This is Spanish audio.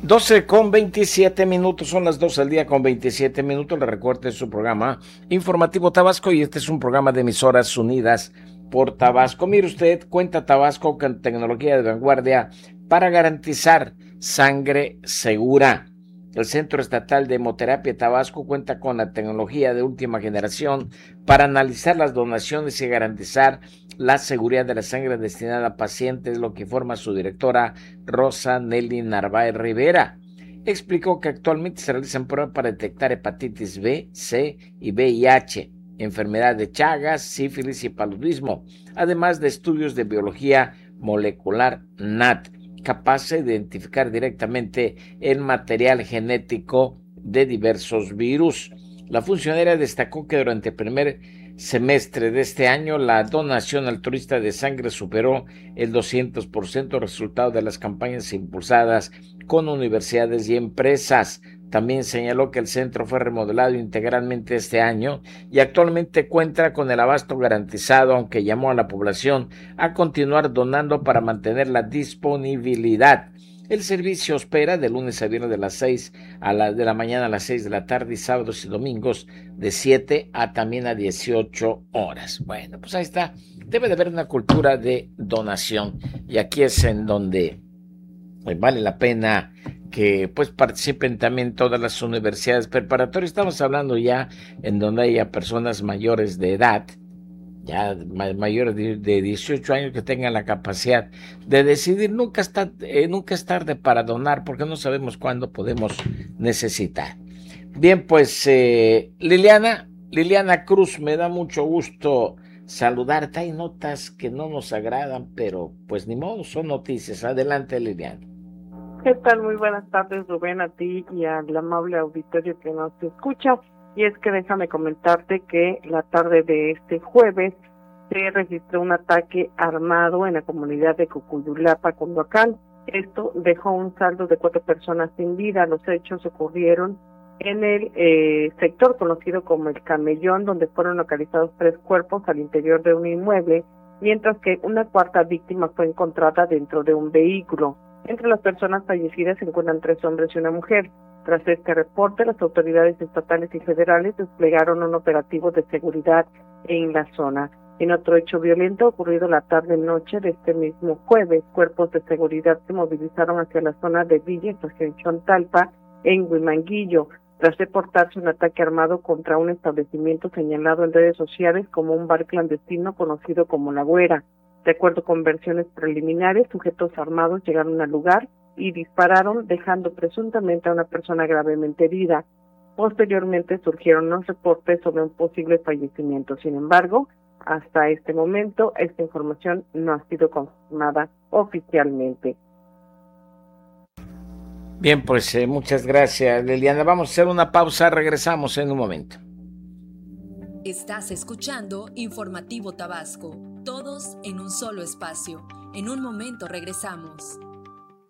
12:27, son las 12 del día con 27 minutos. Le recuerdo su programa Informativo Tabasco y este es un programa de emisoras unidas por Tabasco. Mire usted, cuenta Tabasco con tecnología de vanguardia para garantizar sangre segura. El Centro Estatal de Hemoterapia Tabasco cuenta con la tecnología de última generación para analizar las donaciones y garantizar la seguridad de la sangre destinada a pacientes, lo que informa su directora Rosa Nelly Narváez Rivera. Explicó que actualmente se realizan pruebas para detectar hepatitis B, C y VIH, enfermedad de Chagas, sífilis y paludismo, además de estudios de biología molecular NAT, capaces de identificar directamente el material genético de diversos virus. La funcionaria destacó que durante el primer semestre de este año la donación altruista de sangre superó el 200%, resultado de las campañas impulsadas con universidades y empresas. También señaló que el centro fue remodelado integralmente este año y actualmente cuenta con el abasto garantizado, aunque llamó a la población a continuar donando para mantener la disponibilidad. El servicio opera de lunes a viernes de las 6 de la mañana a las 6 de la tarde y sábados y domingos de 7 a también a 18 horas. Bueno, pues ahí está. Debe de haber una cultura de donación y aquí es en donde vale la pena que pues participen también todas las universidades preparatorias. Estamos hablando ya en donde haya personas mayores de edad, ya mayores de 18 años, que tengan la capacidad de decidir. Nunca es tarde para donar, porque no sabemos cuándo podemos necesitar. Bien, pues Liliana Cruz, me da mucho gusto saludarte. Hay notas que no nos agradan, pero pues ni modo, son noticias. Adelante, Liliana. ¿Qué tal? Muy buenas tardes, Rubén, a ti y al amable auditorio que nos escucha. Y es que déjame comentarte que la tarde de este jueves se registró un ataque armado en la comunidad de Cucuyulapa, Cunduacán. Esto dejó un saldo de 4 personas sin vida. Los hechos ocurrieron en el sector conocido como El Camellón, donde fueron localizados 3 cuerpos al interior de un inmueble, mientras que una cuarta víctima fue encontrada dentro de un vehículo. Entre las personas fallecidas se encuentran 3 hombres y una mujer. Tras este reporte, las autoridades estatales y federales desplegaron un operativo de seguridad en la zona. En otro hecho violento ocurrido la tarde-noche de este mismo jueves, cuerpos de seguridad se movilizaron hacia la zona de Villa Estación Chontalpa, en Huimanguillo, tras reportarse un ataque armado contra un establecimiento señalado en redes sociales como un bar clandestino conocido como La Güera. De acuerdo con versiones preliminares, sujetos armados llegaron al lugar y dispararon, dejando presuntamente a una persona gravemente herida. Posteriormente surgieron los reportes sobre un posible fallecimiento. Sin embargo, hasta este momento, esta información no ha sido confirmada oficialmente. Bien, pues muchas gracias, Liliana. Vamos a hacer una pausa, regresamos en un momento. Estás escuchando Informativo Tabasco, todos en un solo espacio. En un momento regresamos.